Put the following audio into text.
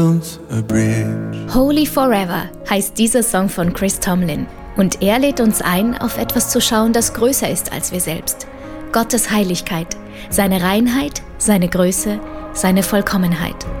Holy Forever heißt dieser Song von Chris Tomlin. Und er lädt uns ein, auf etwas zu schauen, das größer ist als wir selbst. Gottes Heiligkeit, seine Reinheit, seine Größe, seine Vollkommenheit.